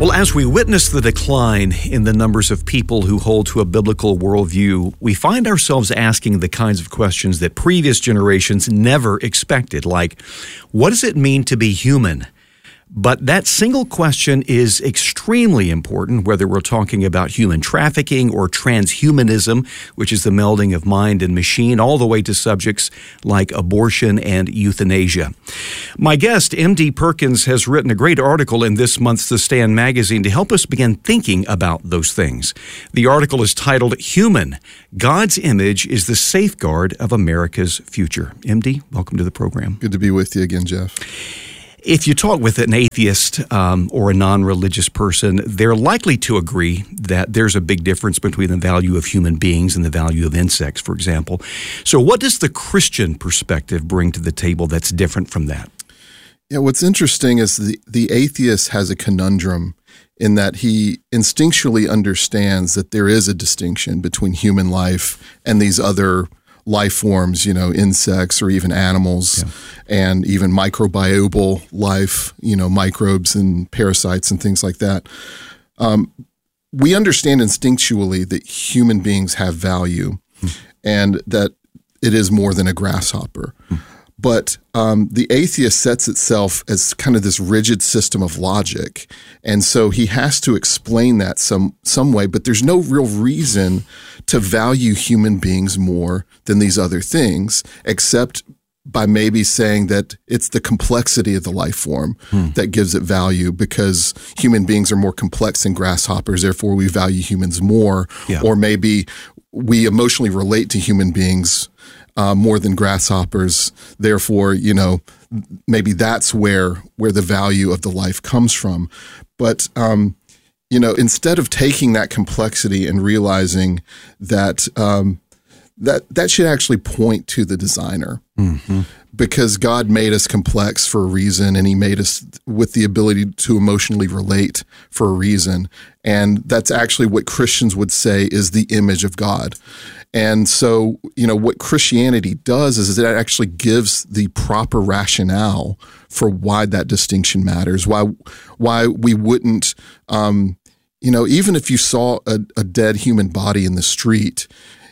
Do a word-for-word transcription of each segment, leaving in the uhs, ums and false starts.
Well, as we witness the decline in the numbers of people who hold to a biblical worldview, we find ourselves asking the kinds of questions that previous generations never expected, like, what does it mean to be human? But that single question is extremely important, whether we're talking about human trafficking or transhumanism, which is the melding of mind and machine, all the way to subjects like abortion and euthanasia. My guest, M D Perkins, has written a great article in this month's The Stand magazine to help us begin thinking about those things. The article is titled, Human, God's Image is the Safeguard of America's Future. M D, welcome to the program. Good to be with you again, Jeff. If you talk with an atheist um, or a non-religious person, they're likely to agree that there's a big difference between the value of human beings and the value of insects, for example. So what does the Christian perspective bring to the table that's different from that? Yeah, what's interesting is the, the atheist has a conundrum in that he instinctually understands that there is a distinction between human life and these other life forms, you know, insects or even animals, yeah. and even microbial life, you know, microbes and parasites and things like that. Um, we understand instinctually that human beings have value hmm. and that it is more than a grasshopper. Hmm. But um, the atheist sets itself as kind of this rigid system of logic. And so he has to explain that some some way, but there's no real reason to value human beings more than these other things, except by maybe saying that it's the complexity of the life form hmm. that gives it value, because human beings are more complex than grasshoppers, therefore we value humans more. Yeah. Or maybe we emotionally relate to human beings Uh, more than grasshoppers. Therefore, you know, maybe that's where where the value of the life comes from. But, um, you know, instead of taking that complexity and realizing that um, that that should actually point to the designer, mm-hmm. because God made us complex for a reason, and He made us with the ability to emotionally relate for a reason. And that's actually what Christians would say is the image of God. And so, you know, what Christianity does is it actually gives the proper rationale for why that distinction matters, why why we wouldn't, um, you know, even if you saw a, a dead human body in the street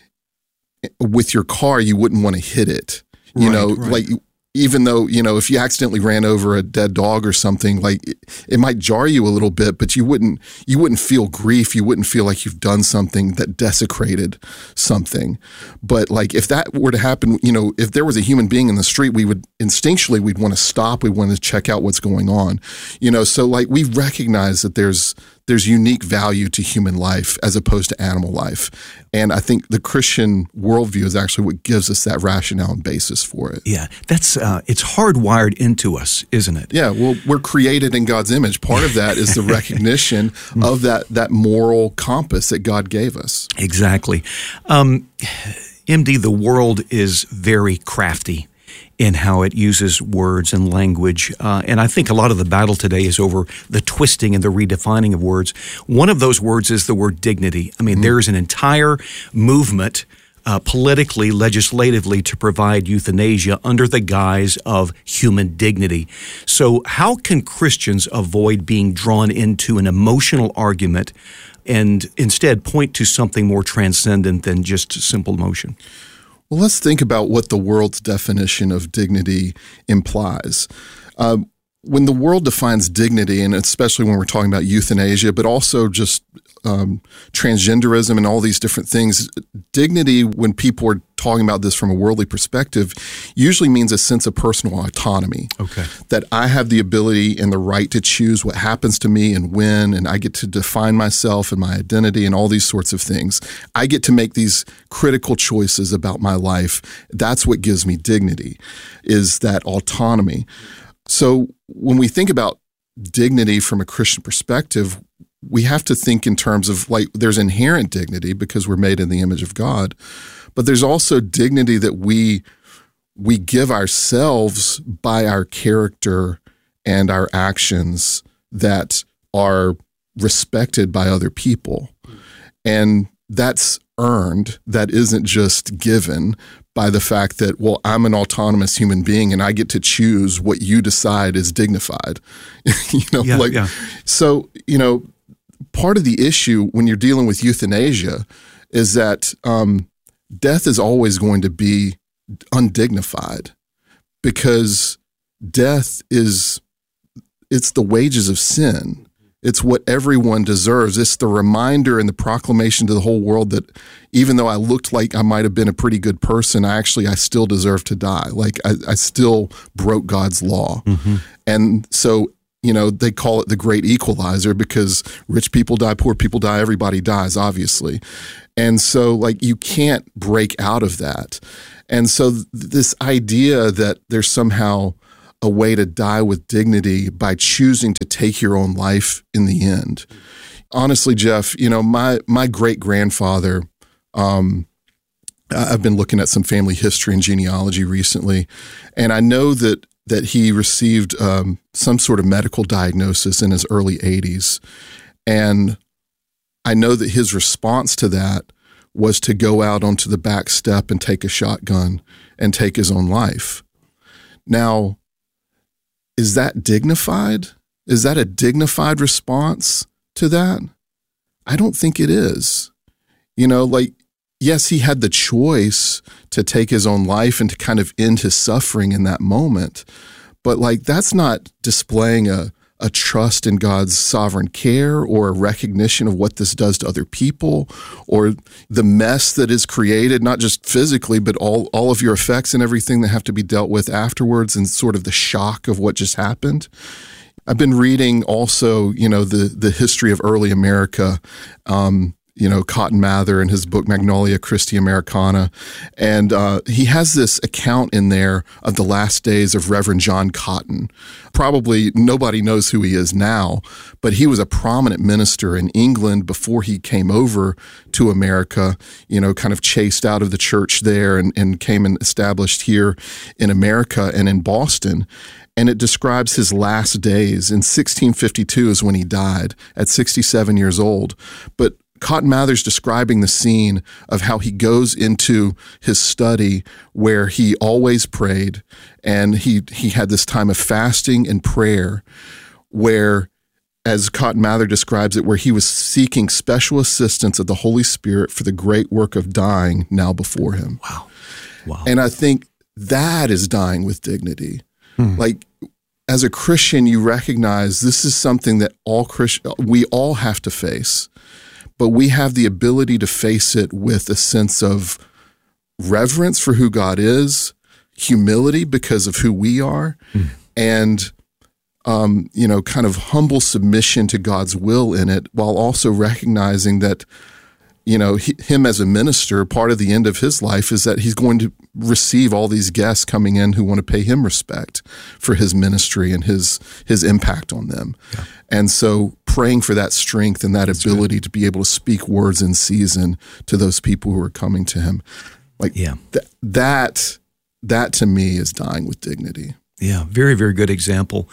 with your car, you wouldn't want to hit it. You right, know, right. like even though, you know, if you accidentally ran over a dead dog or something, like it, it might jar you a little bit, but you wouldn't you wouldn't feel grief. You wouldn't feel like you've done something that desecrated something. But like if that were to happen, you know, if there was a human being in the street, we would instinctually we'd want to stop. We want to check out what's going on. You know, so like we recognize that there's there's unique value to human life as opposed to animal life. And I think the Christian worldview is actually what gives us that rationale and basis for it. Yeah, that's uh, it's hardwired into us, isn't it? Yeah, well, we're created in God's image. Part of that is the recognition of that that moral compass that God gave us. Exactly. Um, M D, the world is very crafty in how it uses words and language. Uh, and I think a lot of the battle today is over the twisting and the redefining of words. One of those words is the word dignity. I mean, mm-hmm. there is an entire movement uh, politically, legislatively to provide euthanasia under the guise of human dignity. So how can Christians avoid being drawn into an emotional argument and instead point to something more transcendent than just simple emotion? Well, let's think about what the world's definition of dignity implies. Uh, when the world defines dignity, and especially when we're talking about euthanasia, but also just um, transgenderism and all these different things, dignity, when people are talking about this from a worldly perspective, usually means a sense of personal autonomy. Okay. That I have the ability and the right to choose what happens to me and when, and I get to define myself and my identity and all these sorts of things. I get to make these critical choices about my life. That's what gives me dignity, is that autonomy. So when we think about dignity from a Christian perspective, we have to think in terms of like there's inherent dignity because we're made in the image of God, but there's also dignity that we we give ourselves by our character and our actions that are respected by other people. And that's earned, that isn't just given by the fact that, well, I'm an autonomous human being and I get to choose what you decide is dignified. you know, yeah, like yeah. So, you know, part of the issue when you're dealing with euthanasia is that um, death is always going to be undignified, because death is, it's the wages of sin. It's what everyone deserves. It's the reminder and the proclamation to the whole world that even though I looked like I might have been a pretty good person, I actually, I still deserve to die. Like I, I still broke God's law. Mm-hmm. And so, you know, they call it the great equalizer, because rich people die, poor people die, everybody dies, obviously. And so like you can't break out of that. And so th- this idea that there's somehow a way to die with dignity by choosing to take your own life in the end. Honestly, Jeff, you know, my my great-grandfather, um, I've been looking at some family history and genealogy recently, and I know that that he received um, some sort of medical diagnosis in his early eighties. And I know that his response to that was to go out onto the back step and take a shotgun and take his own life. Now, is that dignified? Is that a dignified response to that? I don't think it is. You know, like, yes, he had the choice to take his own life and to kind of end his suffering in that moment. But like, that's not displaying a, a trust in God's sovereign care or a recognition of what this does to other people or the mess that is created, not just physically, but all, all of your effects and everything that have to be dealt with afterwards and sort of the shock of what just happened. I've been reading also, you know, the, the history of early America, um, you know, Cotton Mather in his book, Magnolia Christi Americana. And uh, he has this account in there of the last days of Reverend John Cotton. Probably nobody knows who he is now, but he was a prominent minister in England before he came over to America, you know, kind of chased out of the church there and, and came and established here in America and in Boston. And it describes his last days. In sixteen fifty-two is when he died at sixty-seven years old. But Cotton Mather's describing the scene of how he goes into his study where he always prayed, and he he had this time of fasting and prayer where, as Cotton Mather describes it, where he was seeking special assistance of the Holy Spirit for the great work of dying now before him. Wow. Wow. And I think that is dying with dignity. Hmm. Like, as a Christian, you recognize this is something that all Christ- we all have to face. But we have the ability to face it with a sense of reverence for who God is, humility because of who we are, mm. and, um, you know, kind of humble submission to God's will in it, while also recognizing that, you know, he, him as a minister, part of the end of his life is that he's going to receive all these guests coming in who want to pay him respect for his ministry and his his impact on them. Yeah. And so praying for that strength and that That's ability good. to be able to speak words in season to those people who are coming to him. Like yeah. th- that, that to me is dying with dignity. Yeah, very, very good example.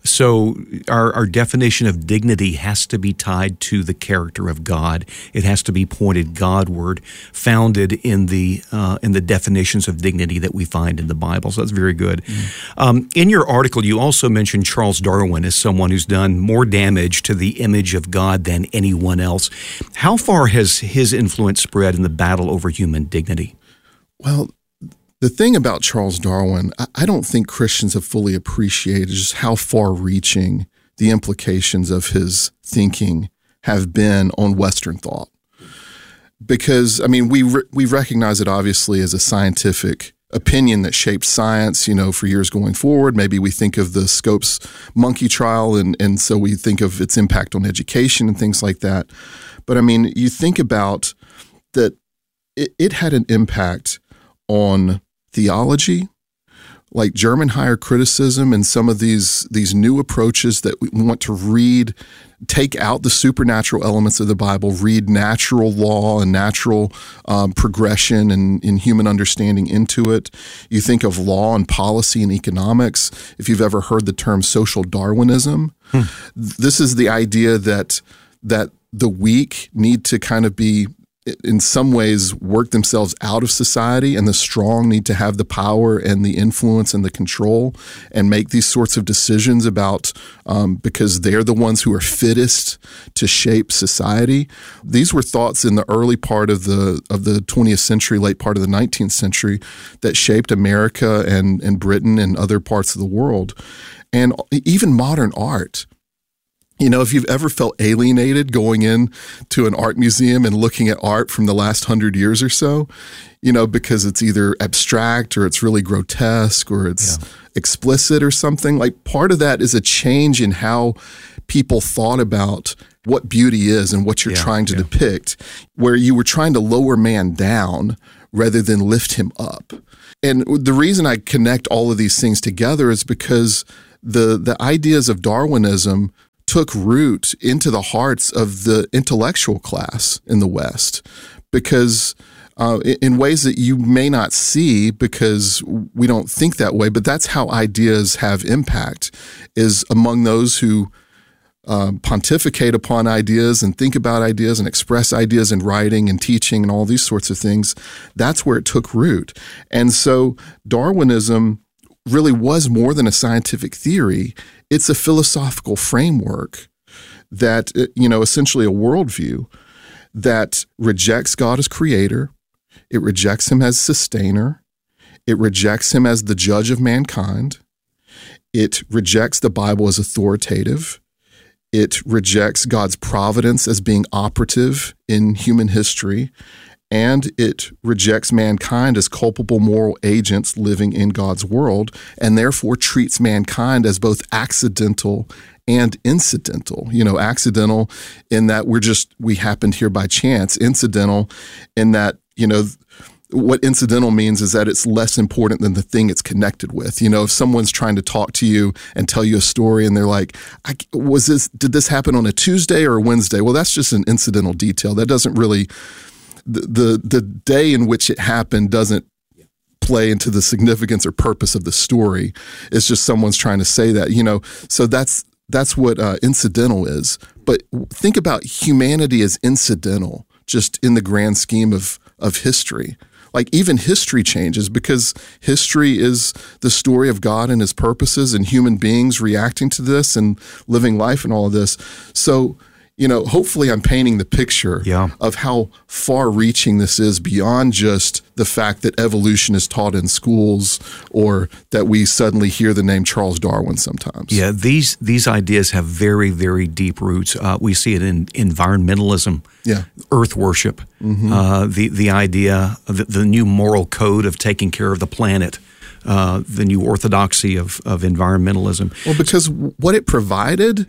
So our, our definition of dignity has to be tied to the character of God. It has to be pointed Godward, founded in the uh, in the definitions of dignity that we find in the Bible. So that's very good. Mm. Um, in your article, you also mentioned Charles Darwin as someone who's done more damage to the image of God than anyone else. How far has his influence spread in the battle over human dignity? Well, the thing about Charles Darwin, I don't think Christians have fully appreciated just how far-reaching the implications of his thinking have been on Western thought. Because, I mean, we re- we recognize it obviously as a scientific opinion that shaped science, you know, for years going forward. Maybe we think of the Scopes monkey trial, and, and so we think of its impact on education and things like that. But, I mean, you think about that it, it had an impact on theology, like German higher criticism and some of these these new approaches that we want to read, take out the supernatural elements of the Bible, read natural law and natural um, progression and in human understanding into it. You think of law and policy and economics. If you've ever heard the term social Darwinism, hmm. this is the idea that that the weak need to kind of be in some ways work themselves out of society, and the strong need to have the power and the influence and the control and make these sorts of decisions about um, because they're the ones who are fittest to shape society. These were thoughts in the early part of the of the twentieth century, late part of the nineteenth century, that shaped America and, and Britain and other parts of the world. And even modern art. You know, if you've ever felt alienated going in to an art museum and looking at art from the last hundred years or so, you know, because it's either abstract or it's really grotesque or it's yeah. explicit or something, like part of that is a change in how people thought about what beauty is and what you're yeah, trying to yeah. depict, where you were trying to lower man down rather than lift him up. And the reason I connect all of these things together is because the the ideas of Darwinism took root into the hearts of the intellectual class in the West, because uh, in ways that you may not see because we don't think that way, but that's how ideas have impact, is among those who uh, pontificate upon ideas and think about ideas and express ideas in writing and teaching and all these sorts of things. That's where it took root. And so Darwinism really was more than a scientific theory. It's a philosophical framework that, you know, essentially a worldview that rejects God as creator. It rejects him as sustainer. It rejects him as the judge of mankind. It rejects the Bible as authoritative. It rejects God's providence as being operative in human history. And it rejects mankind as culpable moral agents living in God's world, and therefore treats mankind as both accidental and incidental. You know, accidental in that we're just, we happened here by chance. Incidental in that, you know, what incidental means is that it's less important than the thing it's connected with. You know, if someone's trying to talk to you and tell you a story and they're like, I, was this, did this happen on a Tuesday or a Wednesday? Well, that's just an incidental detail. That doesn't really... The, the the day in which it happened doesn't play into the significance or purpose of the story. It's just someone's trying to say that, you know. So that's that's what uh, incidental is. But think about humanity as incidental, just in the grand scheme of of history. Like even history changes because history is the story of God and his purposes and human beings reacting to this and living life and all of this. So, you know, hopefully I'm painting the picture yeah. of how far-reaching this is beyond just the fact that evolution is taught in schools or that we suddenly hear the name Charles Darwin sometimes. Yeah, these these ideas have very, very deep roots. Uh, we see it in environmentalism, yeah. earth worship, mm-hmm. uh, the, the idea of the, the new moral code of taking care of the planet. Uh, the new orthodoxy of, of environmentalism. Well, because what it provided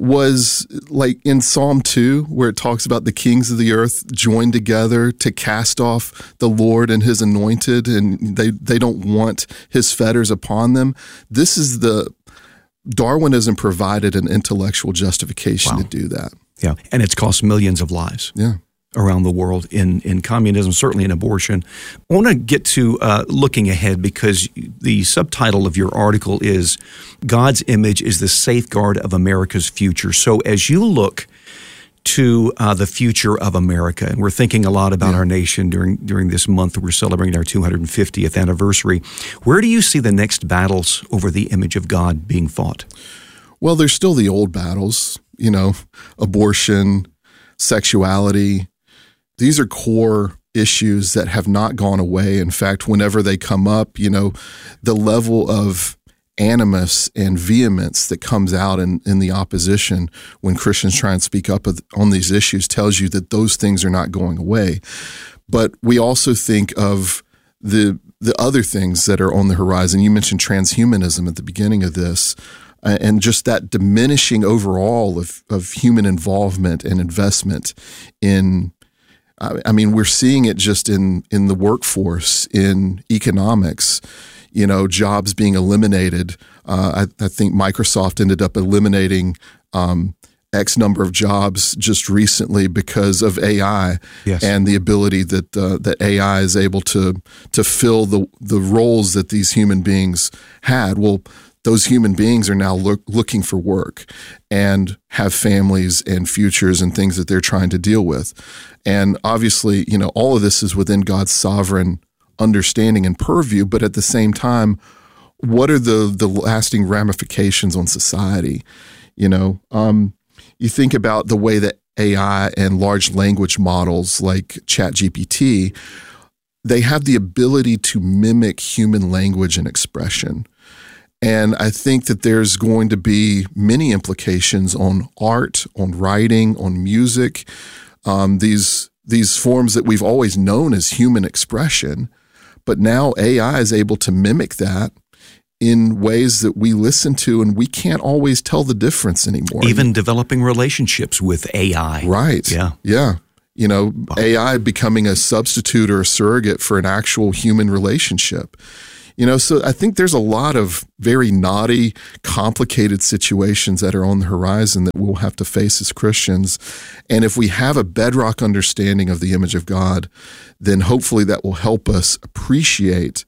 was like in Psalm two, where it talks about the kings of the earth joined together to cast off the Lord and his anointed, and they, they don't want his fetters upon them. This is the, Darwinism provided an intellectual justification wow. to do that. Yeah, and it's cost millions of lives. Yeah. Around the world in, in communism, certainly in abortion. I want to get to uh, looking ahead because the subtitle of your article is God's Image is the Safeguard of America's Future. So as you look to uh, the future of America, and we're thinking a lot about yeah. our nation during during this month that we're celebrating our two hundred fiftieth anniversary, where do you see the next battles over the image of God being fought? Well, there's still the old battles, you know, abortion, sexuality. These are core issues that have not gone away. In fact, whenever they come up, you know, the level of animus and vehemence that comes out in, in the opposition when Christians try and speak up on these issues tells you that those things are not going away. But we also think of the the other things that are on the horizon. You mentioned transhumanism at the beginning of this. And just that diminishing overall of, of human involvement and investment in, I mean, we're seeing it just in, in the workforce, in economics, you know, jobs being eliminated. Uh, I, I think Microsoft ended up eliminating um, X number of jobs just recently because of A I yes. and the ability that uh, that A I is able to to fill the the roles that these human beings had. Well, those human beings are now look, looking for work, and have families and futures and things that they're trying to deal with. And obviously, you know, all of this is within God's sovereign understanding and purview, but at the same time, what are the the lasting ramifications on society? You know, um, you think about the way that A I and large language models like ChatGPT, they have the ability to mimic human language and expression. And I think that there's going to be many implications on art, on writing, on music, um, these these forms that we've always known as human expression. But now A I is able to mimic that in ways that we listen to, and we can't always tell the difference anymore. Even developing relationships with A I. Right. Yeah. Yeah. You know, wow. A I becoming a substitute or a surrogate for an actual human relationship. You know, so I think there's a lot of very knotty, complicated situations that are on the horizon that we'll have to face as Christians. And if we have a bedrock understanding of the image of God, then hopefully that will help us appreciate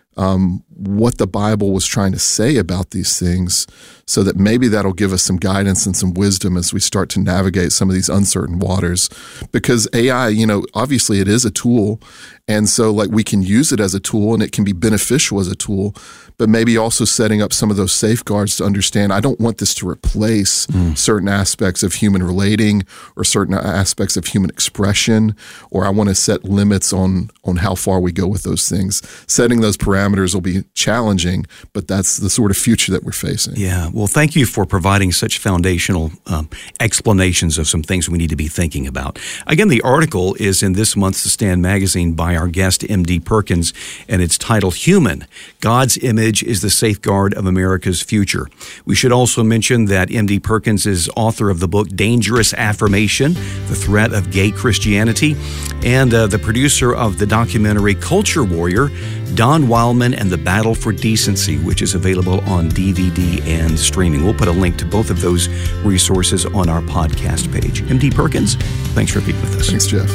um, what the Bible was trying to say about these things, so that maybe that'll give us some guidance and some wisdom as we start to navigate some of these uncertain waters. Because A I, you know, obviously it is a tool. And so like we can use it as a tool and it can be beneficial as a tool, but maybe also setting up some of those safeguards to understand, I don't want this to replace mm. certain aspects of human relating or certain aspects of human expression, or I want to set limits on, on how far we go with those things. Setting those parameters will be challenging, but that's the sort of future that we're facing. Yeah. Well, thank you for providing such foundational um, explanations of some things we need to be thinking about. Again, the article is in this month's The Stand magazine by our guest, M D Perkins, and it's titled Human, God's Image is the Safeguard of America's Future. We should also mention that M D Perkins is author of the book Dangerous Affirmation, The Threat of Gay Christianity, and uh, the producer of the documentary Culture Warrior, Don Wildman and the Battle for Decency, which is available on D V D and streaming. We'll put a link to both of those resources on our podcast page. M D Perkins, thanks for being with us. Thanks, Jeff.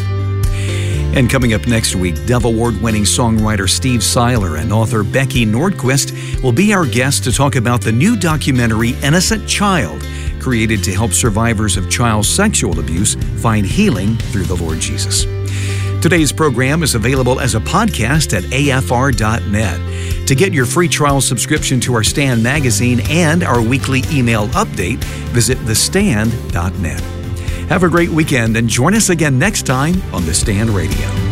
And coming up next week, Dove Award-winning songwriter Steve Seiler and author Becky Nordquist will be our guests to talk about the new documentary Innocent Child, created to help survivors of child sexual abuse find healing through the Lord Jesus. Today's program is available as a podcast at A F R dot net. To get your free trial subscription to our Stand magazine and our weekly email update, visit the stand dot net. Have a great weekend and join us again next time on The Stand Radio.